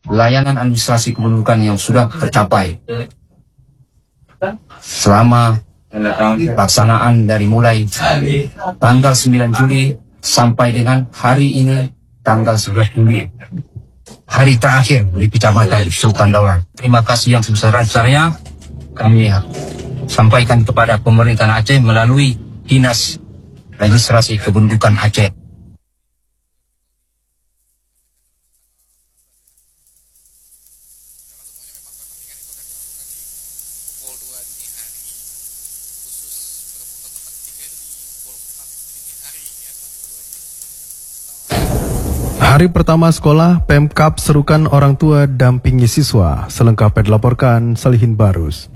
layanan administrasi kependudukan yang sudah tercapai selama pelaksanaan dari mulai tanggal 9 Juli sampai dengan hari ini tanggal 11 Juli, hari terakhir di Kecamatan Sultan Daulah. Terima kasih yang sebesar-besarnya kami sampaikan kepada pemerintah Aceh melalui Dinas Administrasi Kependudukan Aceh. Hari pertama sekolah, Pemkab serukan orang tua dampingi siswa. Selengkapnya dilaporkan Salihin Barus.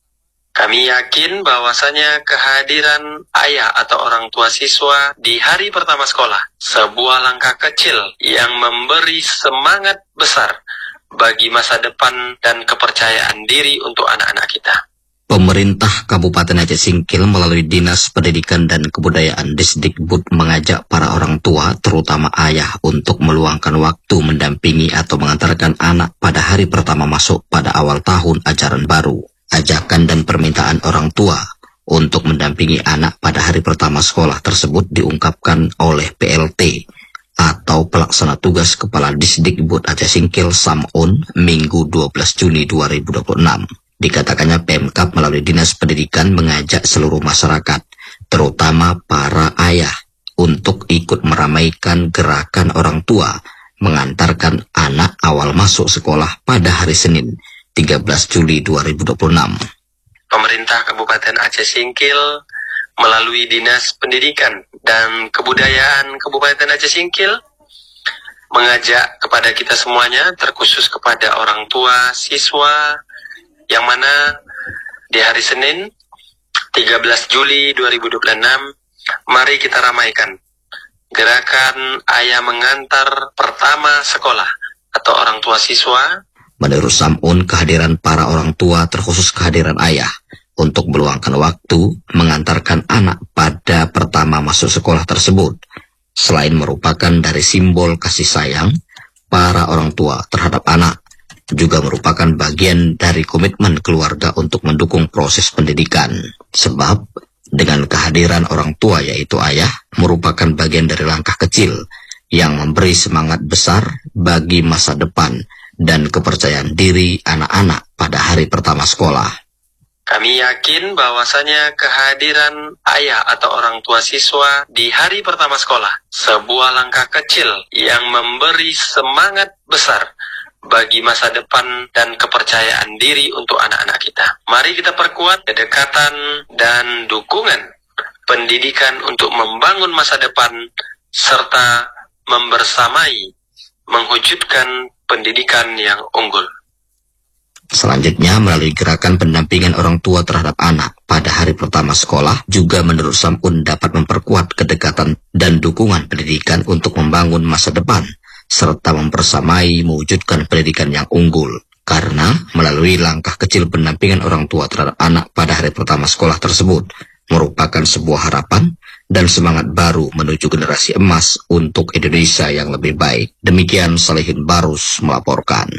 Kami yakin bahwasanya kehadiran ayah atau orang tua siswa di hari pertama sekolah sebuah langkah kecil yang memberi semangat besar bagi masa depan dan kepercayaan diri untuk anak-anak kita. Pemerintah Kabupaten Aceh Singkil melalui Dinas Pendidikan dan Kebudayaan Disdikbud mengajak para orang tua, terutama ayah, untuk meluangkan waktu mendampingi atau mengantarkan anak pada hari pertama masuk pada awal tahun ajaran baru. Ajakan dan permintaan orang tua untuk mendampingi anak pada hari pertama sekolah tersebut diungkapkan oleh PLT atau Pelaksana Tugas Kepala Disdikbud Aceh Singkil Sam'un Minggu 12 Juni 2026. Dikatakannya Pemkab melalui Dinas Pendidikan mengajak seluruh masyarakat, terutama para ayah, untuk ikut meramaikan gerakan orang tua mengantarkan anak awal masuk sekolah pada hari Senin, 13 Juli 2026. Pemerintah Kabupaten Aceh Singkil melalui Dinas Pendidikan dan Kebudayaan Kabupaten Aceh Singkil mengajak kepada kita semuanya, terkhusus kepada orang tua siswa, yang mana di hari Senin 13 Juli 2026 mari kita ramaikan gerakan ayah mengantar pertama sekolah atau orang tua siswa. Menurut Sam'un, kehadiran para orang tua, terkhusus kehadiran ayah, untuk meluangkan waktu mengantarkan anak pada pertama masuk sekolah tersebut, selain merupakan dari simbol kasih sayang para orang tua terhadap anak, juga merupakan bagian dari komitmen keluarga untuk mendukung proses pendidikan. Sebab dengan kehadiran orang tua yaitu ayah merupakan bagian dari langkah kecil yang memberi semangat besar bagi masa depan dan kepercayaan diri anak-anak pada hari pertama sekolah. Kami yakin bahwasanya kehadiran ayah atau orang tua siswa di hari pertama sekolah sebuah langkah kecil yang memberi semangat besar bagi masa depan dan kepercayaan diri untuk anak-anak kita. Mari kita perkuat kedekatan dan dukungan pendidikan untuk membangun masa depan serta membersamai mewujudkan pendidikan yang unggul. Selanjutnya, melalui gerakan pendampingan orang tua terhadap anak pada hari pertama sekolah, juga menurut Sam'un dapat memperkuat kedekatan dan dukungan pendidikan untuk membangun masa depan serta mempersamai mewujudkan pendidikan yang unggul. Karena melalui langkah kecil pendampingan orang tua terhadap anak pada hari pertama sekolah tersebut merupakan sebuah harapan dan semangat baru menuju generasi emas untuk Indonesia yang lebih baik. Demikian Salihin Barus melaporkan.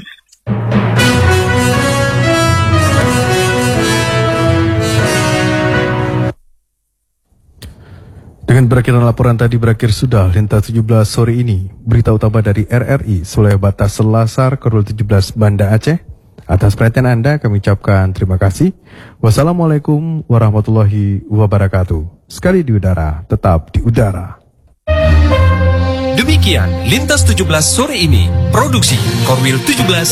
Dengan berakhirnya laporan tadi berakhir sudah Lintas 17 sore ini. Berita utama dari RRI Sulawesi Batas Selasar Korul 17 Banda Aceh. Atas perhatian Anda kami ucapkan terima kasih. Wassalamualaikum warahmatullahi wabarakatuh. Sekali di udara, tetap di udara. Demikian Lintas 17 sore ini. Produksi Korwil 17